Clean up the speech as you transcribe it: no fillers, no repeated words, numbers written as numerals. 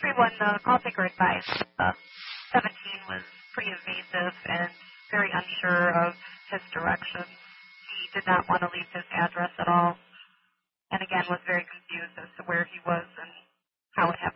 everyone, I'll take her advice. 17 was pretty evasive and very unsure of his direction. He did not want to leave his address at all, and again was very confused as to where he was and how it happened.